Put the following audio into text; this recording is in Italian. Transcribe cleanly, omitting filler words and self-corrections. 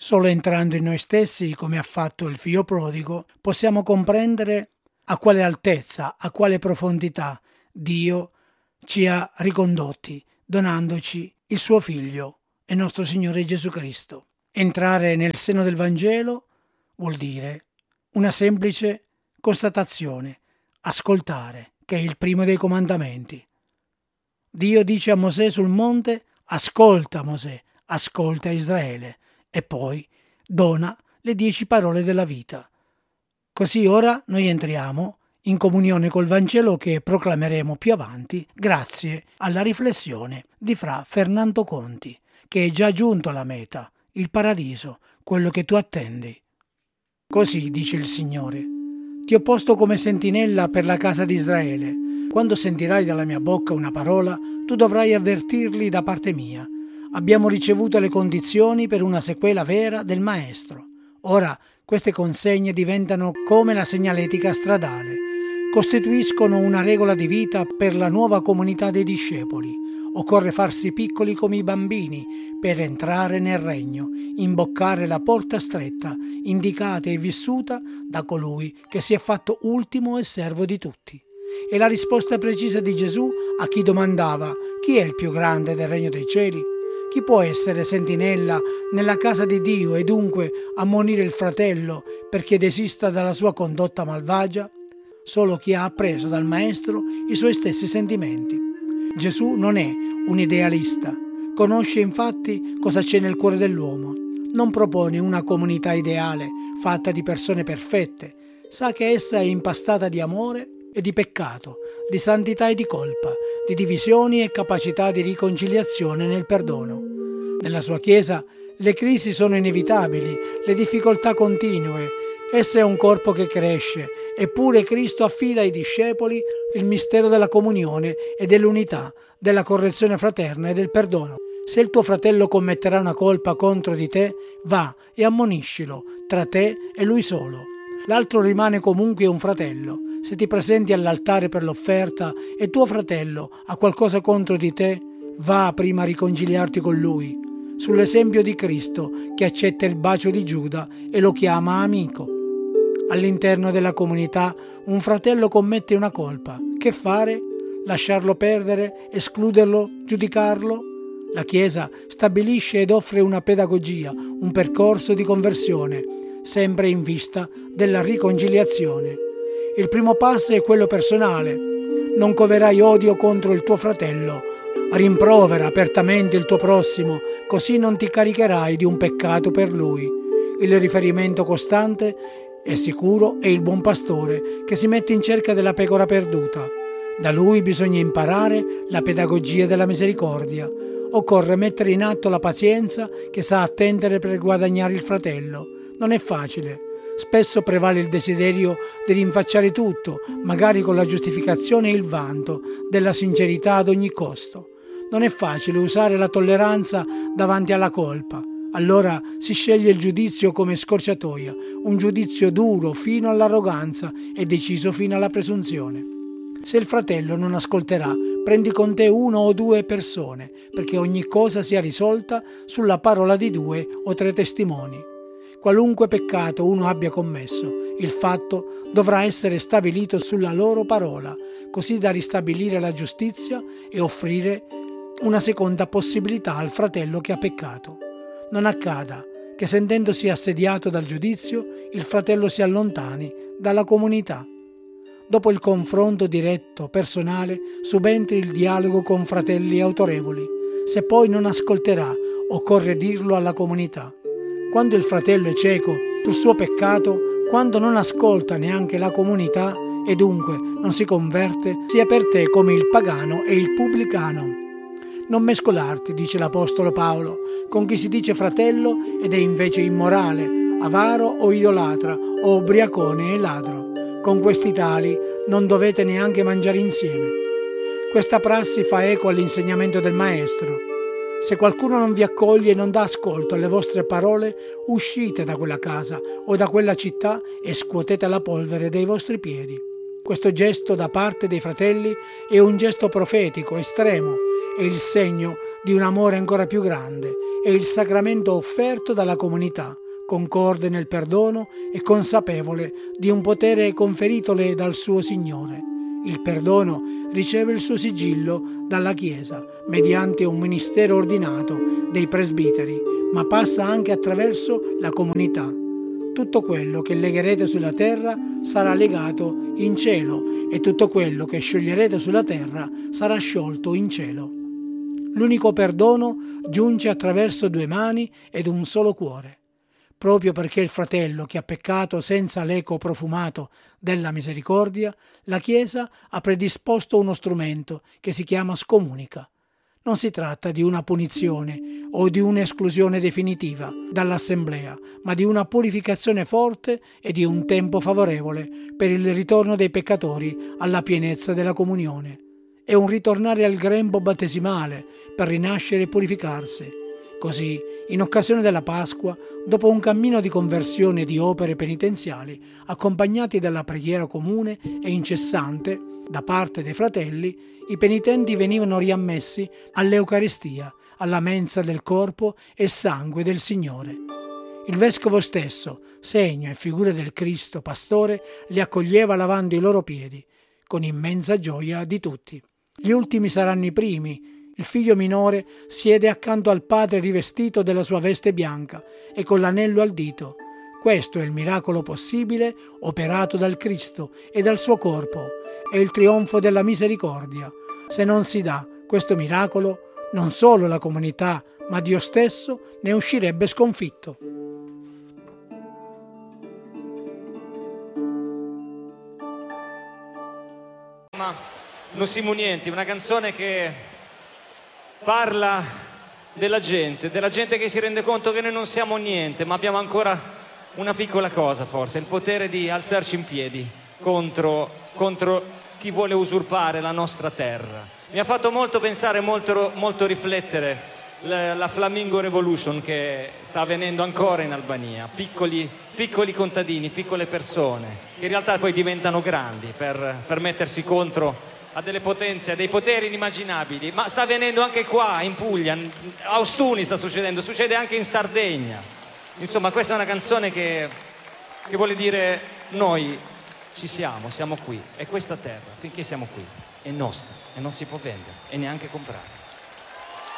Solo entrando in noi stessi, come ha fatto il figlio prodigo, possiamo comprendere a quale altezza, a quale profondità Dio ci ha ricondotti, donandoci il suo Figlio e nostro Signore Gesù Cristo. Entrare nel seno del Vangelo vuol dire una semplice constatazione, ascoltare, che è il primo dei comandamenti. Dio dice a Mosè sul monte: ascolta Mosè, ascolta Israele, e poi dona le 10 parole della vita. Così ora noi entriamo in comunione col Vangelo che proclameremo più avanti grazie alla riflessione di Fra Fernando Conti, che è già giunto alla meta, il paradiso, quello che tu attendi. Così dice il Signore: ti ho posto come sentinella per la casa di Israele. Quando sentirai dalla mia bocca una parola, tu dovrai avvertirli da parte mia. Abbiamo ricevuto le condizioni per una sequela vera del Maestro. Ora queste consegne diventano come la segnaletica stradale. Costituiscono una regola di vita per la nuova comunità dei discepoli. Occorre farsi piccoli come i bambini per entrare nel regno, imboccare la porta stretta, indicata e vissuta da colui che si è fatto ultimo e servo di tutti. E la risposta precisa di Gesù a chi domandava: chi è il più grande del regno dei cieli? Chi può essere sentinella nella casa di Dio e dunque ammonire il fratello perché desista dalla sua condotta malvagia? Solo chi ha appreso dal Maestro i suoi stessi sentimenti. Gesù non è un idealista, conosce infatti cosa c'è nel cuore dell'uomo. Non propone una comunità ideale fatta di persone perfette, sa che essa è impastata di amore e di peccato, di santità e di colpa, di divisioni e capacità di riconciliazione nel perdono. Nella sua Chiesa le crisi sono inevitabili, le difficoltà continue. Essa è un corpo che cresce, eppure Cristo affida ai discepoli il mistero della comunione e dell'unità, della correzione fraterna e del perdono. Se il tuo fratello commetterà una colpa contro di te, va e ammoniscilo tra te e lui solo. L'altro rimane comunque un fratello. Se ti presenti all'altare per l'offerta e tuo fratello ha qualcosa contro di te, va prima a riconciliarti con lui, sull'esempio di Cristo che accetta il bacio di Giuda e lo chiama amico. All'interno della comunità un fratello commette una colpa. Che fare? Lasciarlo perdere? Escluderlo? Giudicarlo? La Chiesa stabilisce ed offre una pedagogia, un percorso di conversione, sempre in vista della riconciliazione. Il primo passo è quello personale. Non coverai odio contro il tuo fratello. Rimprovera apertamente il tuo prossimo, così non ti caricherai di un peccato per lui. Il riferimento costante e sicuro è il buon pastore che si mette in cerca della pecora perduta. Da lui bisogna imparare la pedagogia della misericordia. Occorre mettere in atto la pazienza che sa attendere per guadagnare il fratello. Non è facile. Spesso prevale il desiderio di rinfacciare tutto, magari con la giustificazione e il vanto della sincerità ad ogni costo. Non è facile usare la tolleranza davanti alla colpa. Allora si sceglie il giudizio come scorciatoia, un giudizio duro fino all'arroganza e deciso fino alla presunzione. Se il fratello non ascolterà, prendi con te 1 o 2 persone, perché ogni cosa sia risolta sulla parola di 2 o 3 testimoni. Qualunque peccato uno abbia commesso, il fatto dovrà essere stabilito sulla loro parola, così da ristabilire la giustizia e offrire una seconda possibilità al fratello che ha peccato. Non accada che, sentendosi assediato dal giudizio, il fratello si allontani dalla comunità. Dopo il confronto diretto, personale, subentri il dialogo con fratelli autorevoli. Se poi non ascolterà, occorre dirlo alla comunità. Quando il fratello è cieco sul suo peccato, quando non ascolta neanche la comunità e dunque non si converte, sia per te come il pagano e il pubblicano. Non mescolarti, dice l'apostolo Paolo, con chi si dice fratello ed è invece immorale, avaro o idolatra, o ubriacone e ladro. Con questi tali non dovete neanche mangiare insieme. Questa prassi fa eco all'insegnamento del Maestro. Se qualcuno non vi accoglie e non dà ascolto alle vostre parole, uscite da quella casa o da quella città e scuotete la polvere dai vostri piedi. Questo gesto da parte dei fratelli è un gesto profetico, estremo, è il segno di un amore ancora più grande, è il sacramento offerto dalla comunità, concorde nel perdono e consapevole di un potere conferitole dal suo Signore. Il perdono riceve il suo sigillo dalla Chiesa mediante un ministero ordinato dei presbiteri, ma passa anche attraverso la comunità. Tutto quello che legherete sulla terra sarà legato in cielo e tutto quello che scioglierete sulla terra sarà sciolto in cielo. L'unico perdono giunge attraverso due mani ed un solo cuore. Proprio perché il fratello che ha peccato senza l'eco profumato della misericordia, la Chiesa ha predisposto uno strumento che si chiama scomunica. Non si tratta di una punizione o di un'esclusione definitiva dall'assemblea, ma di una purificazione forte e di un tempo favorevole per il ritorno dei peccatori alla pienezza della comunione. È un ritornare al grembo battesimale per rinascere e purificarsi. Così, in occasione della Pasqua, dopo un cammino di conversione e di opere penitenziali, accompagnati dalla preghiera comune e incessante da parte dei fratelli, i penitenti venivano riammessi all'Eucaristia, alla mensa del corpo e sangue del Signore. Il vescovo stesso, segno e figura del Cristo pastore, li accoglieva lavando i loro piedi, con immensa gioia di tutti. Gli ultimi saranno i primi. Il figlio minore siede accanto al padre rivestito della sua veste bianca e con l'anello al dito. Questo è il miracolo possibile operato dal Cristo e dal suo corpo. È il trionfo della misericordia. Se non si dà questo miracolo, non solo la comunità, ma Dio stesso ne uscirebbe sconfitto. Ma non siamo niente, una canzone che parla della gente che si rende conto che noi non siamo niente, ma abbiamo ancora una piccola cosa, forse, il potere di alzarci in piedi contro chi vuole usurpare la nostra terra. Mi ha fatto molto pensare, molto riflettere la Flamingo Revolution che sta avvenendo ancora in Albania, piccoli contadini, piccole persone che in realtà poi diventano grandi per mettersi contro a delle potenze, a dei poteri inimmaginabili, ma sta avvenendo anche qua in Puglia, a Ostuni sta succedendo, succede anche in Sardegna. Insomma, questa è una canzone che vuole dire noi ci siamo qui e questa terra, finché siamo qui, è nostra e non si può vendere e neanche comprare.